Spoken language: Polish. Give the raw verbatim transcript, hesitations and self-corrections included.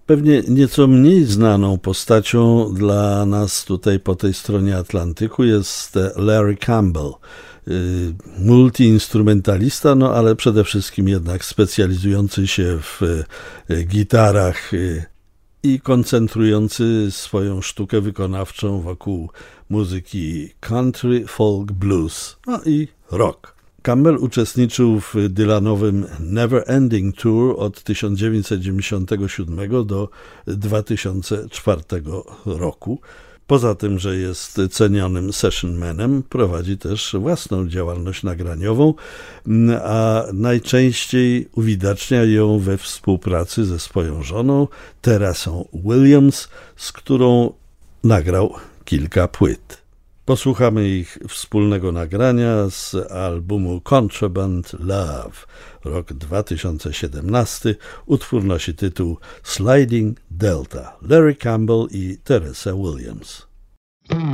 Pewnie nieco mniej znaną postacią dla nas tutaj po tej stronie Atlantyku jest Larry Campbell, multiinstrumentalista, no ale przede wszystkim jednak specjalizujący się w gitarach i koncentrujący swoją sztukę wykonawczą wokół muzyki country, folk, blues, no i rock. Campbell uczestniczył w Dylanowym Never Ending Tour od tysiąc dziewięćset dziewięćdziesiątego siódmego do dwa tysiące czwartego roku. Poza tym, że jest cenionym sessionmanem, prowadzi też własną działalność nagraniową, a najczęściej uwidacznia ją we współpracy ze swoją żoną Teresą Williams, z którą nagrał kilka płyt. Posłuchamy ich wspólnego nagrania z albumu Contraband Love, rok dwa tysiące siedemnasty. Utwór nosi tytuł Sliding Delta, Larry Campbell i Teresa Williams.